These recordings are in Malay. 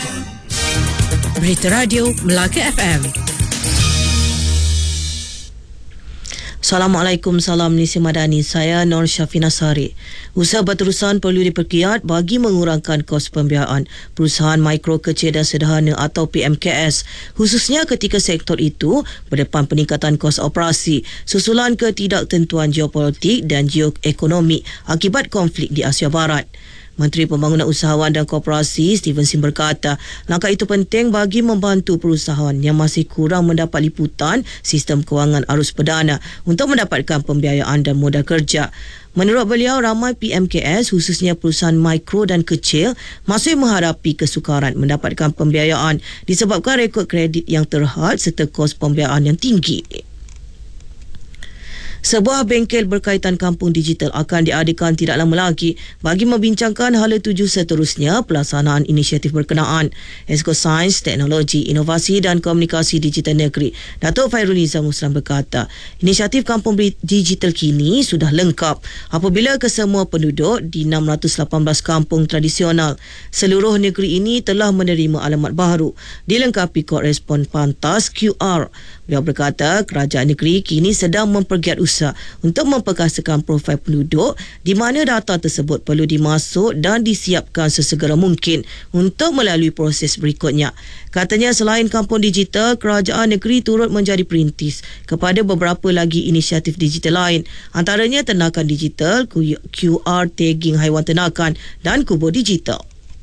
Berita Radio Melaka FM. Assalamualaikum, salam Malaysia Madani. Saya Nur Syafina Sari. Usaha berterusan perlu diperkiat bagi mengurangkan kos pembiayaan perusahaan mikro, kecil dan sederhana atau PMKS, khususnya ketika sektor itu berdepan peningkatan kos operasi susulan ketidaktentuan geopolitik dan geoekonomi akibat konflik di Asia Barat. Menteri Pembangunan Usahawan dan Koperasi Steven Sim berkata, langkah itu penting bagi membantu perusahaan yang masih kurang mendapat liputan sistem kewangan arus perdana untuk mendapatkan pembiayaan dan modal kerja. Menurut beliau, ramai PMKS khususnya perusahaan mikro dan kecil masih menghadapi kesukaran mendapatkan pembiayaan disebabkan rekod kredit yang terhad serta kos pembiayaan yang tinggi. Sebuah bengkel berkaitan kampung digital akan diadakan tidak lama lagi bagi membincangkan hala tuju seterusnya pelaksanaan inisiatif berkenaan. Esko Sains, Teknologi, Inovasi dan Komunikasi Digital Negeri, Datuk Fairul Nizam Muslim berkata, inisiatif kampung digital kini sudah lengkap apabila kesemua penduduk di 618 kampung tradisional seluruh negeri ini telah menerima alamat baru dilengkapi kod respon pantas QR. Beliau berkata, kerajaan negeri kini sedang mempergiat usaha untuk memperkasakan profil penduduk di mana data tersebut perlu dimasuk dan disiapkan sesegera mungkin untuk melalui proses berikutnya. Katanya, selain kampung digital, kerajaan negeri turut menjadi perintis kepada beberapa lagi inisiatif digital lain, antaranya ternakan digital, QR tagging haiwan ternakan dan kubur digital.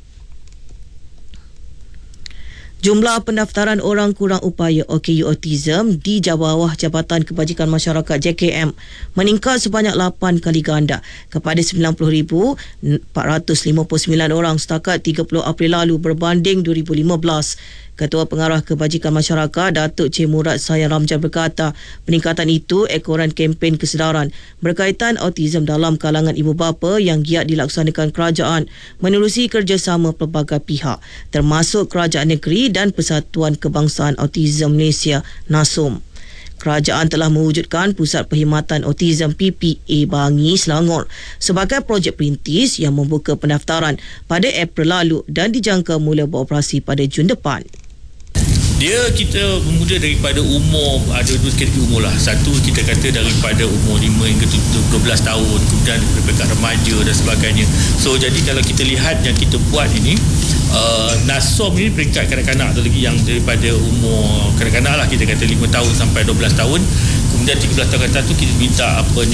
Jumlah pendaftaran orang kurang upaya OKU Autism di bawah Jabatan Kebajikan Masyarakat JKM meningkat sebanyak 8 kali ganda kepada 90,459 orang setakat 30 April lalu berbanding 2015. Ketua Pengarah Kebajikan Masyarakat Datuk C. Murad Sayang Ramjan berkata, peningkatan itu ekoran kempen kesedaran berkaitan autism dalam kalangan ibu bapa yang giat dilaksanakan kerajaan menerusi kerjasama pelbagai pihak termasuk Kerajaan Negeri dan Persatuan Kebangsaan Autism Malaysia NASUM. Kerajaan telah mewujudkan Pusat Perkhidmatan Autism PPA Bangi, Selangor sebagai projek perintis yang membuka pendaftaran pada April lalu dan dijangka mula beroperasi pada Jun depan. Kita bermula daripada umur, ada dua kategori umur lah. Satu kita kata daripada umur 5 hingga 12 tahun, kemudian daripada remaja dan sebagainya. So jadi kalau kita lihat yang kita buat ini, NASOM ini peringkat kanak-kanak, atau lagi yang daripada umur kanak-kanak lah, kita kata 5 tahun sampai 12 tahun. Kemudian 13 tahun kata tu kita minta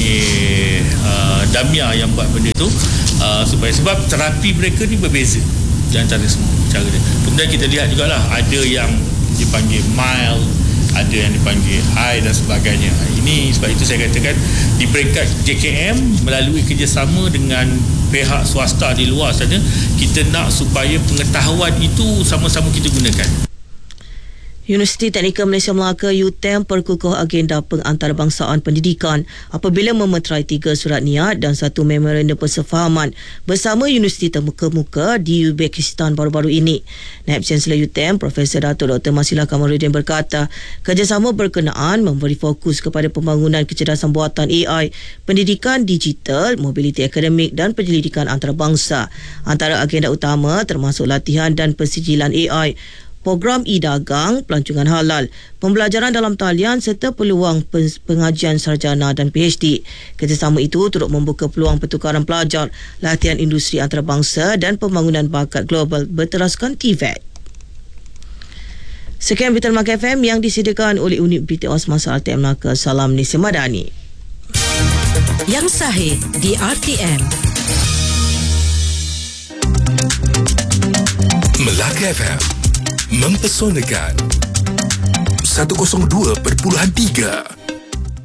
Damia yang buat benda tu, supaya sebab terapi mereka ni berbeza di antara semua cara dia. Kemudian kita lihat jugalah ada yang dipanggil mild, ada yang dipanggil high dan sebagainya. Ini sebab itu saya katakan di peringkat JKM melalui kerjasama dengan pihak swasta di luar sana, kita nak supaya pengetahuan itu sama-sama kita gunakan. Universiti Teknikal Malaysia Melaka UTM perkukuh agenda pengantarbangsaan pendidikan apabila memeterai 3 surat niat dan 1 memorandum persefahaman bersama Universiti Terkemuka di Uzbekistan baru-baru ini. Naib Chancellor UTM Profesor Datuk Dr. Masilah Kamaruddin berkata, kerjasama berkenaan memberi fokus kepada pembangunan kecerdasan buatan AI, pendidikan digital, mobiliti akademik dan penyelidikan antarabangsa. Antara agenda utama termasuk latihan dan pensijilan AI, program e-dagang, pelancongan halal, pembelajaran dalam talian serta peluang pengajian sarjana dan PhD. Kerjasama itu turut membuka peluang pertukaran pelajar, latihan industri antarabangsa dan pembangunan bakat global berteraskan TVET. Sekian Berita Melaka FM yang disediakan oleh Unit Berita Semasa RTM Melaka. Salam Malaysia Madani. Yang sahih di RTM. Melaka FM mempesonakan 102.3